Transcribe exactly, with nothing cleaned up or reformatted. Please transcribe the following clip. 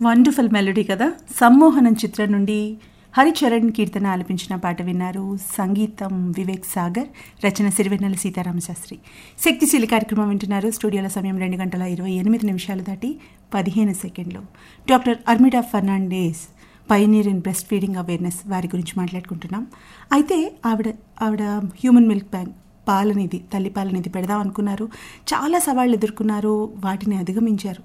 Wonderful melody కదా. సమ్మోహనం చిత్రం నుండి హరిచరణ్ కీర్తన ఆలపించిన పాట విన్నారు. సంగీతం వివేక్ సాగర్, రచన సిరివెన్నెల సీతారామశాస్త్రి. శక్తిశీలి కార్యక్రమం వింటున్నారు. స్టూడియోల సమయం రెండు గంటల ఇరవై ఎనిమిది నిమిషాలు దాటి పదిహేను సెకండ్లు. Doctor Armida Fernandes, pioneer in breast feeding awareness, వారి గురించి మాట్లాడుకుంటున్నాం. అయితే ఆవిడ ఆవిడ హ్యూమన్ మిల్క్ బ్యాంక్ పాలనిధి, తల్లి పాలనిధి పెడదాం అనుకున్నారు. చాలా సవాళ్ళు ఎదుర్కొన్నారు, వాటిని అధిగమించారు.